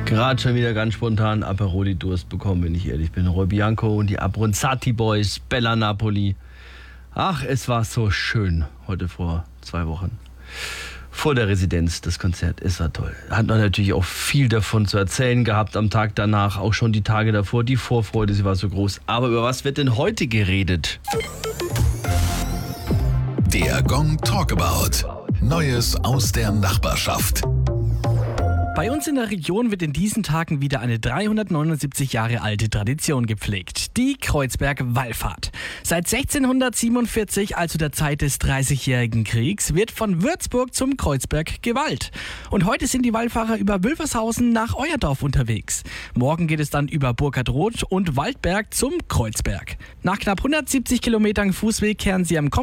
Gerade schon wieder ganz spontan Aperol-Durst bekommen, wenn ich ehrlich bin. Roy Bianco und die Abronzati Boys, Bella Napoli. Ach, es war so schön heute vor 2 Wochen. Vor der Residenz, das Konzert. Es war toll. Hat man natürlich auch viel davon zu erzählen gehabt am Tag danach, auch schon die Tage davor. Die Vorfreude, sie war so groß. Aber über was wird denn heute geredet? Der Gong Talkabout. Neues aus der Nachbarschaft. Bei uns in der Region wird in diesen Tagen wieder eine 379 Jahre alte Tradition gepflegt. Die Kreuzberg-Wallfahrt. Seit 1647, also der Zeit des 30-jährigen Kriegs, wird von Würzburg zum Kreuzberg gewallt. Und heute sind die Wallfahrer über Wülfershausen nach Euerdorf unterwegs. Morgen geht es dann über Burkhardroth und Waldberg zum Kreuzberg. Nach knapp 170 Kilometern Fußweg kehren sie am